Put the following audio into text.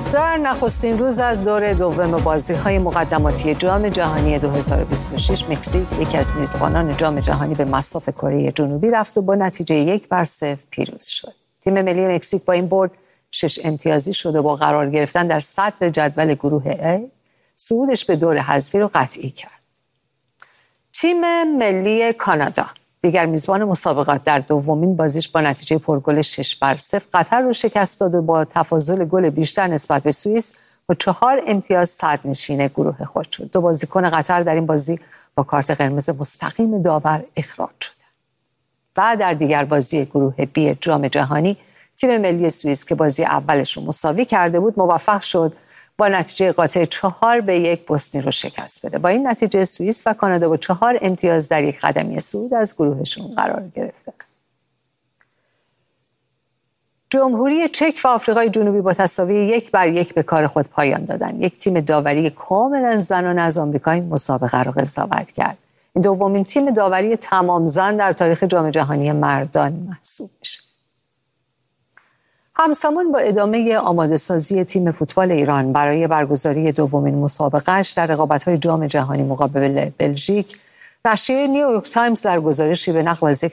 در نخستین روز از دور دوم بازی‌های مقدماتی جام جهانی 2026 مکزیک یکی از میزبانان جام جهانی به مصاف کره جنوبی رفت و با نتیجه 1-0 پیروز شد. تیم ملی مکزیک با این برد 6 امتیازی شد و با قرار گرفتن در صدر جدول گروه A صعودش به دور حذفی رو قطعی کرد. تیم ملی کانادا دیگر میزبان مسابقات در دومین بازیش با نتیجه پرگل 6-0 قطر رو شکست داد و با تفاضل گل بیشتر نسبت به سوئیس با 4 امتیاز صدرنشین گروه خود شد. 2 بازیکن قطر در این بازی با کارت قرمز مستقیم داور اخراج شدند. و در دیگر بازی گروه B جام جهانی تیم ملی سوئیس که بازی اولش رو مساوی کرده بود موفق شد با نتیجه قاطع 4-1 بوسنی رو شکست بده. با این نتیجه سوئیس و کانادا با 4 امتیاز در یک قدمی صعود از گروهشون قرار گرفتند. جمهوری چک و آفریقای جنوبی با تساوی 1-1 به کار خود پایان دادند. یک تیم داوری کاملا زنانه از آمریکا این مسابقه را قضاوت کرد. این دومین تیم داوری تمام زن در تاریخ جام جهانی مردان محسوب میشه. همزمان با ادامه آماده‌سازی تیم فوتبال ایران برای برگزاری دومین مسابقه‌اش در رقابت‌های جام جهانی مقابل بلژیک، نشریه نیویورک تایمز در گزارشی به نقل از